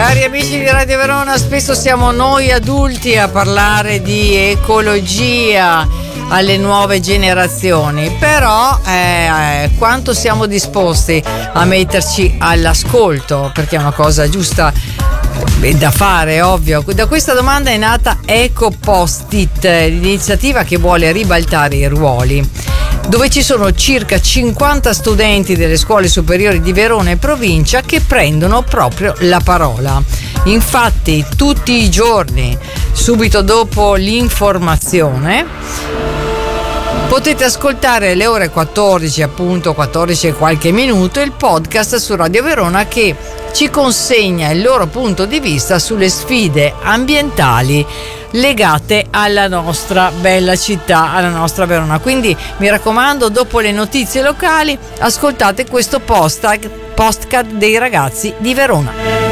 Cari amici di Radio Verona, spesso siamo noi adulti a parlare di ecologia alle nuove generazioni, però quanto siamo disposti a metterci all'ascolto, perché è una cosa giusta da fare, ovvio. Da questa domanda è nata EcoPost-it, l'iniziativa che vuole ribaltare i ruoli, dove ci sono circa 50 studenti delle scuole superiori di Verona e provincia che prendono proprio la parola. Infatti tutti i giorni, subito dopo l'informazione, potete ascoltare alle ore 14, appunto 14 e qualche minuto, il podcast su Radio Verona che ci consegna il loro punto di vista sulle sfide ambientali legate alla nostra bella città, alla nostra Verona. Quindi mi raccomando, dopo le notizie locali ascoltate questo podcast dei ragazzi di Verona.